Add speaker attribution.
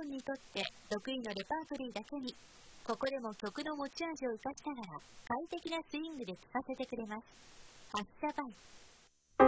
Speaker 1: ンにとって得意のレパートリーだけに、ここでも曲の持ち味を生かしながら快適なスイングで聴かせてくれます。発射バイ